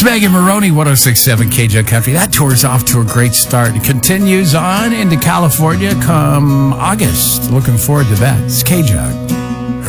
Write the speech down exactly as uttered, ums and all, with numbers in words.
Megan Maroney, one oh six point seven K J Country. That tour's off to a great start. It continues on into California come August. Looking forward to that. It's K J.